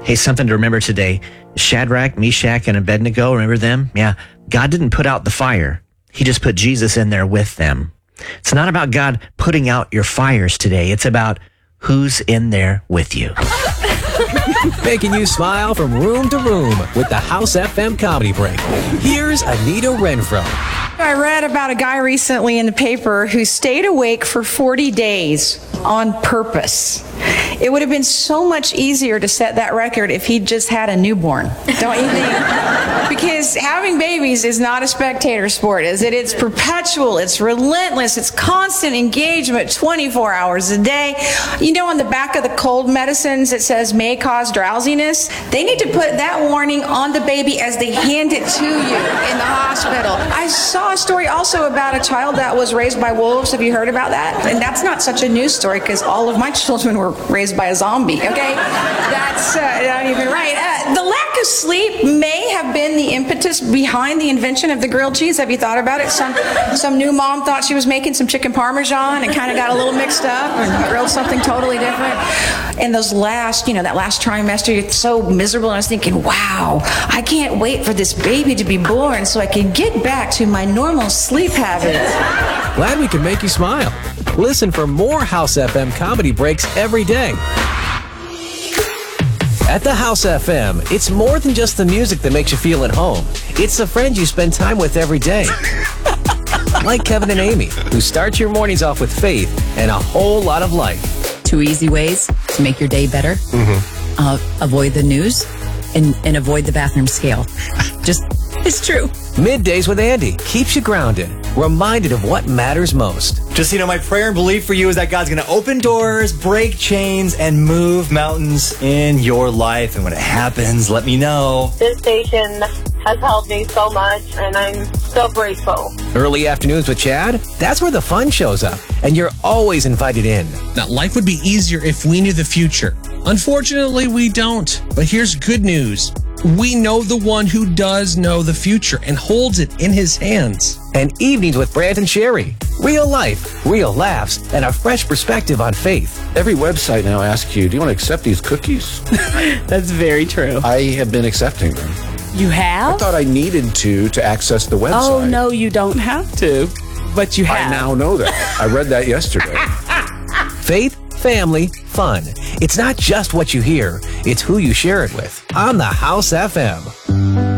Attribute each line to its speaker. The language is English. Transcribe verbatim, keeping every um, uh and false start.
Speaker 1: Hey, something to remember today. Shadrach, Meshach, and Abednego, remember them? Yeah. God didn't put out the fire. He just put Jesus in there with them. It's not about God putting out your fires today. It's about who's in there with you.
Speaker 2: Making you smile from room to room with the House F M Comedy Break. Here's Anita Renfro.
Speaker 3: I read about a guy recently in the paper who stayed awake for forty days on purpose. It would have been so much easier to set that record if he'd just had a newborn, don't you think? Because having babies is not a spectator sport, is it? It's perpetual, it's relentless, it's constant engagement twenty-four hours a day. You know, on the back of the cold medicines it says may cause drowsiness. They need to put that warning on the baby as they hand it to you in the hospital. I saw a story also about a child that was raised by wolves. Have you heard about that? And that's not such a news story because all of my children were raised by a zombie, okay? That's uh, not even right. Uh, the lack of sleep may have been the impetus behind the invention of the grilled cheese. Have you thought about it? Some some new mom thought she was making some chicken parmesan and kind of got a little mixed up and grilled something totally different. And those last, you know, that last trimester, you're so miserable. And I was thinking, wow, I can't wait for this baby to be born so I can get back to my normal sleep habits.
Speaker 2: Glad we can make you smile. Listen for more House F M Comedy Breaks every day. At the House F M, it's more than just the music that makes you feel at home. It's the friends you spend time with every day. Like Kevin and Amy, who start your mornings off with faith and a whole lot of life.
Speaker 4: Two easy ways to make your day better. Mm-hmm. Uh, avoid the news and, and avoid the bathroom scale. Just, it's true.
Speaker 2: Middays with Andy keeps you grounded, reminded of what matters most.
Speaker 5: Just, you know, my prayer and belief for you is that God's going to open doors, break chains, and move mountains in your life. And when it happens, let me know.
Speaker 6: This station has helped me so much, and I'm so grateful.
Speaker 2: Early afternoons with Chad, that's where the fun shows up, and you're always invited in.
Speaker 7: Now, life would be easier if we knew the future. Unfortunately, we don't. But here's good news. We know the one who does know the future and holds it in his hands.
Speaker 2: And evenings with Brant and Sherry. Real life, real laughs, and a fresh perspective on faith.
Speaker 8: Every website now asks you, do you want to accept these cookies?
Speaker 9: That's very true.
Speaker 8: I have been accepting them.
Speaker 9: You have?
Speaker 8: I thought I needed to to access the website.
Speaker 9: Oh, no, you don't have to. But you have.
Speaker 8: I now know that. I read that yesterday.
Speaker 2: Faith, family, fun. It's not just what you hear, it's who you share it with. On the House F M.